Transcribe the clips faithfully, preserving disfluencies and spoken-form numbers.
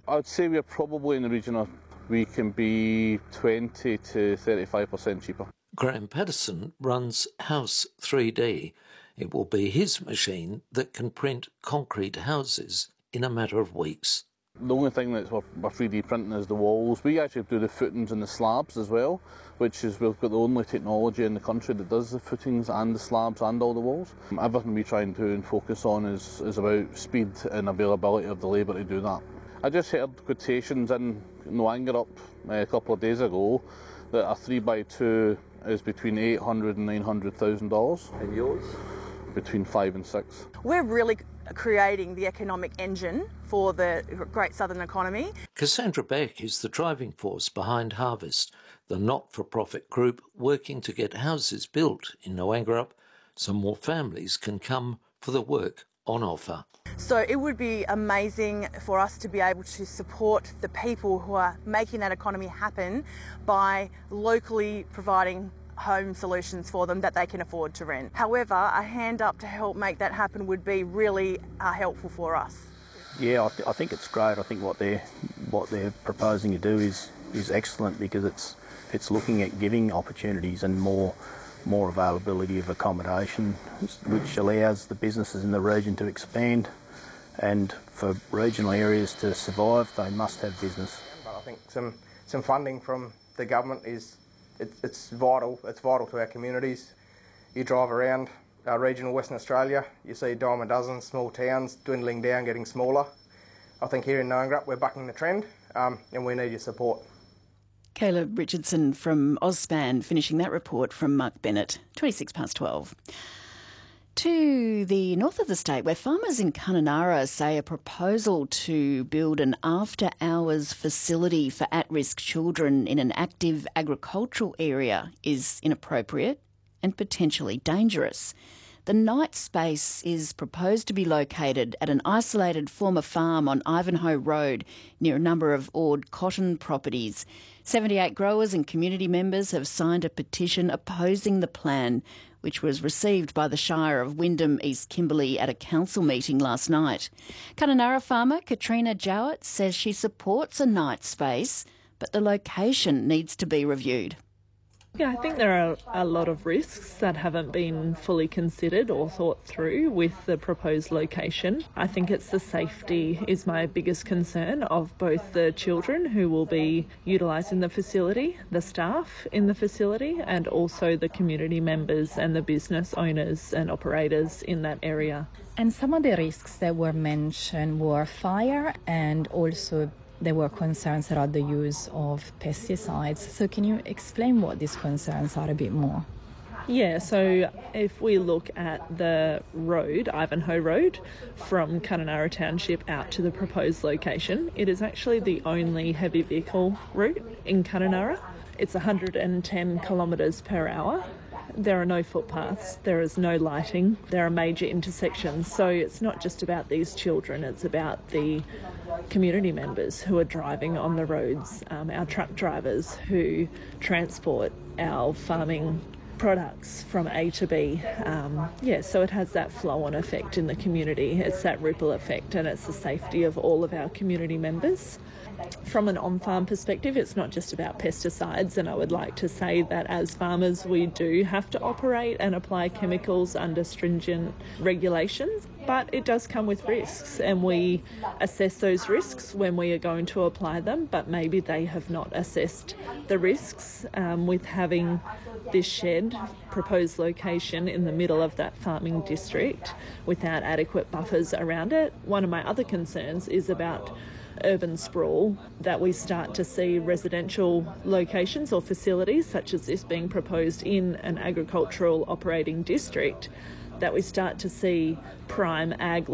I'd say we're probably in the region of we can be twenty to thirty-five percent cheaper. Graham Patterson runs House three D. It will be his machine that can print concrete houses in a matter of weeks. The only thing that's we're, we're three D printing is the walls. We actually do the footings and the slabs as well, which is we've got the only technology in the country that does the footings and the slabs and all the walls. Everything we try and do and focus on is, is about speed and availability of the labour to do that. I just heard quotations in Noangarup a couple of days ago that a three by two is between eight hundred and nine hundred thousand dollars. And yours? Between five and six. We're really creating the economic engine for the Great Southern economy. Cassandra Beck is the driving force behind Harvest, the not-for-profit group working to get houses built in Noangarup so more families can come for the work on offer. So it would be amazing for us to be able to support the people who are making that economy happen by locally providing home solutions for them that they can afford to rent. However, a hand up to help make that happen would be really uh, helpful for us. Yeah, I, th I think it's great. I think what they're what they're proposing to do is is excellent because it's it's looking at giving opportunities and more more availability of accommodation, which allows the businesses in the region to expand. And for regional areas to survive, they must have business. I think some some funding from the government is it, it's vital. It's vital to our communities. You drive around uh, regional Western Australia, you see a dime a dozen small towns dwindling down, getting smaller. I think here in Noangarup we're bucking the trend, um, and we need your support. Caleb Richardson from Ozspan finishing that report from Mark Bennett, twenty-six past twelve. To the north of the state, where farmers in Kununurra say a proposal to build an after-hours facility for at-risk children in an active agricultural area is inappropriate and potentially dangerous. The night space is proposed to be located at an isolated former farm on Ivanhoe Road near a number of Ord cotton properties. seventy-eight growers and community members have signed a petition opposing the plan, which was received by the Shire of Wyndham East Kimberley at a council meeting last night. Kununurra farmer Katrina Jowett says she supports a night space, but the location needs to be reviewed. Yeah, I think there are a lot of risks that haven't been fully considered or thought through with the proposed location. I think it's the safety is my biggest concern of both the children who will be utilising the facility, the staff in the facility, and also the community members and the business owners and operators in that area. And some of the risks that were mentioned were fire, and also there were concerns about the use of pesticides. So can you explain what these concerns are a bit more? Yeah, so if we look at the road, Ivanhoe Road, from Kununurra Township out to the proposed location, it is actually the only heavy vehicle route in Kununurra. It's one hundred ten kilometres per hour. There are no footpaths, there is no lighting, there are major intersections. So it's not just about these children, it's about the community members who are driving on the roads, um, our truck drivers who transport our farming products from A to B. Um, yeah, so it has that flow-on effect in the community. It's that ripple effect, and it's the safety of all of our community members. From an on-farm perspective, it's not just about pesticides, and I would like to say that as farmers we do have to operate and apply chemicals under stringent regulations, but it does come with risks, and we assess those risks when we are going to apply them, but maybe they have not assessed the risks um, with having this shed proposed location in the middle of that farming district without adequate buffers around it. One of my other concerns is about urban sprawl, that we start to see residential locations or facilities such as this being proposed in an agricultural operating district, that we start to see prime ag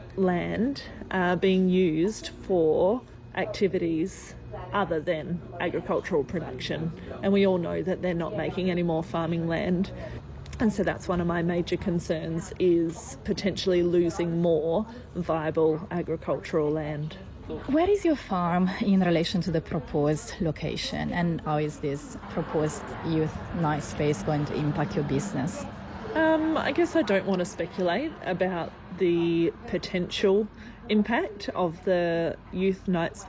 land uh, being used for activities other than agricultural production. And we all know that they're not making any more farming land. And so that's one of my major concerns, is potentially losing more viable agricultural land. Where is your farm in relation to the proposed location, and how is this proposed youth night space going to impact your business? Um, I guess I don't want to speculate about the potential impact of the youth night space.